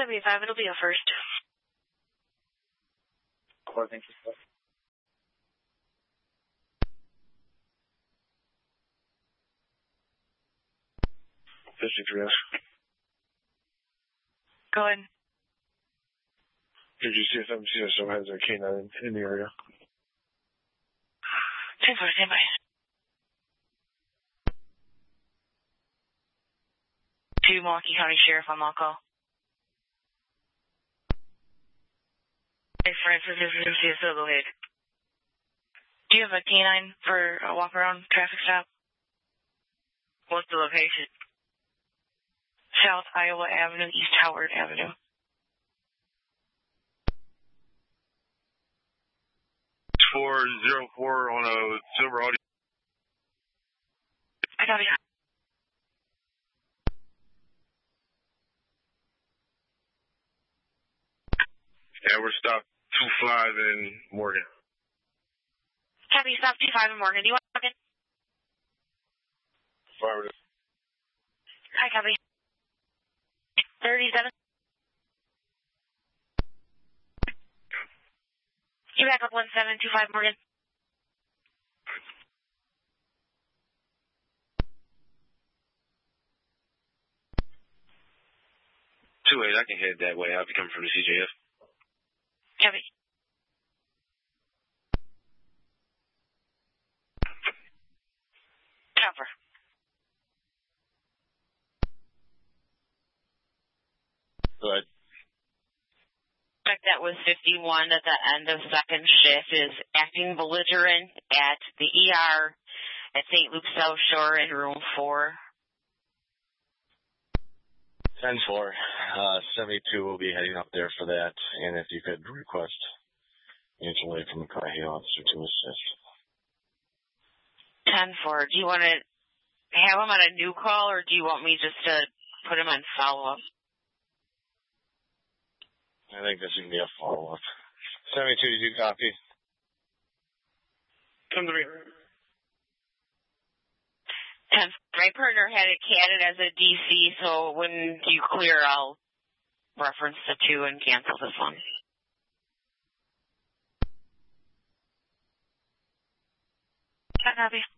75, it'll be a first. Core, thank you. 53 S. Go ahead. Did you see if MCSO has a K9 in the area? 10-4, stand by. 2 Milwaukee County Sheriff on lock call. Hey, Francis, this is MCSO. Go ahead. Do you have a K9 for a walk-around traffic stop? What's the location? South Iowa Avenue, East Howard Avenue. It's 404 on a silver Audi. I got it. Yeah, we're stopped 25 in Morgan. Copy, stop 25 in Morgan. Do you want to walk in? Affirmative. Hi, copy. 37. You back up 1725 Morgan. I can head that way. I'll be coming from the CJF. Copy. Cover. Good. That was 51 at the end of second shift is acting belligerent at the ER at St. Luke's South Shore in room 4. 10-4. 72 will be heading up there for that, and if you could request Angel Lee from the Car-Hail officer to assist. 10-4. Do you want to have him on a new call, or do you want me just to put him on follow-up? I think this is going to be a follow-up. 72, did you copy? Come to me. 10. My partner had it catted as a DC, so when you clear, I'll reference the 2 and cancel this one. Copy.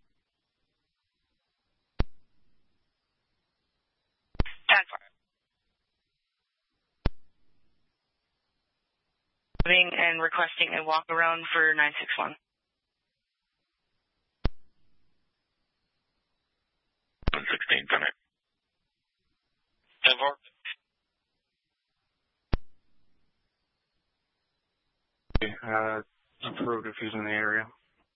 10-4. And requesting a walk around for 961. 116, come here. 10-4. Approved if he's in the area.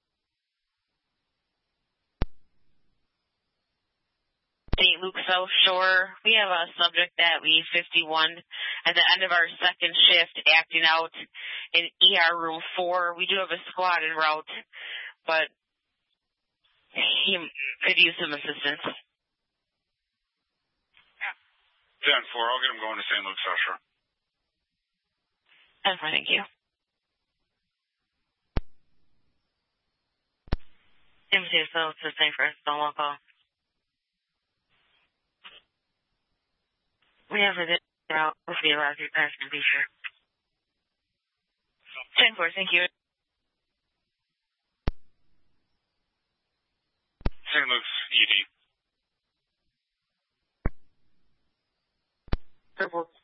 St. Luke's South Shore. We have a subject that we 51 at the end of our second shift acting out in ER room 4. We do have a squad en route, but he could use some assistance. 10-4, I'll get him going to St. Luke's South Shore. 10-4, thank you. MCSO to St. Francis on one call. We have a video out with the allowed to pass to be sure. 10-4, thank you. St. Luke's ED. 10-4.